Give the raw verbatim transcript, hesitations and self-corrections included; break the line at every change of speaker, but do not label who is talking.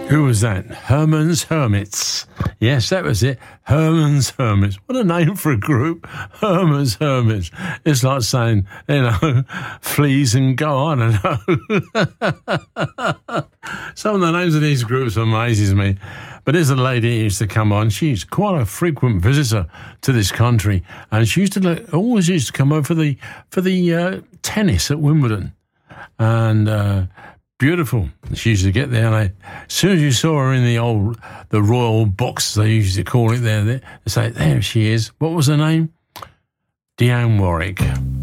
Who was that? Herman's Hermits. Yes, that was it. Herman's Hermits. What a name for a group. Herman's Hermits. It's like saying, you know, fleas and go. I don't know. Some of the names of these groups amazes me. But there's a lady who used to come on. She's quite a frequent visitor to this country, and she used to always used to come over for the for the uh, tennis at Wimbledon, and. Uh, Beautiful. She used to get there, and I, as soon as you saw her in the old, the royal box, they used to call it there, they say, there she is. What was her name? Dionne Warwick.